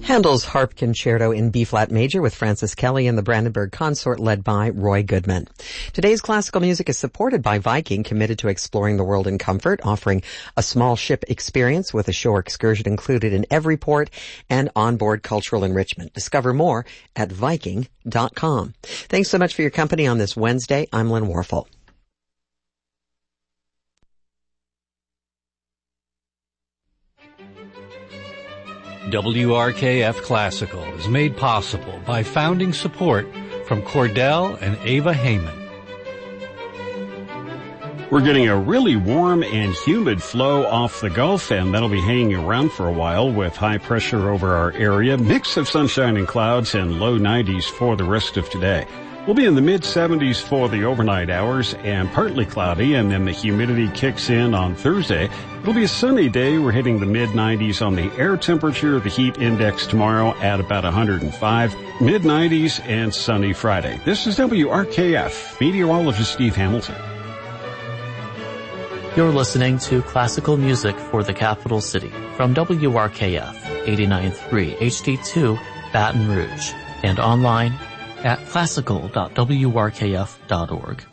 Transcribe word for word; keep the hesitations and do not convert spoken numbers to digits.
Handel's Harp Concerto in B-flat major with Francis Kelly and the Brandenburg Consort led by Roy Goodman. Today's classical music is supported by Viking, committed to exploring the world in comfort, offering a small ship experience with a shore excursion included in every port and onboard cultural enrichment. Discover more at Viking dot com. Thanks so much for your company on this Wednesday. I'm Lynn Warfel. W R K F Classical is made possible by founding support from Cordell and Ava Heyman. We're getting a really warm and humid flow off the Gulf, and that'll be hanging around for a while with high pressure over our area. Mix of sunshine and clouds and low nineties for the rest of today. We'll be in the mid-seventies for the overnight hours and partly cloudy, and then the humidity kicks in on Thursday. It'll be a sunny day. We're hitting the mid-nineties on the air temperature. The heat index tomorrow at about one hundred five. Mid-nineties and sunny Friday. This is W R K F. Meteorologist Steve Hamilton. You're listening to classical music for the capital city from W R K F eighty-nine point three H D two Baton Rouge and online at classical dot w r k f dot org.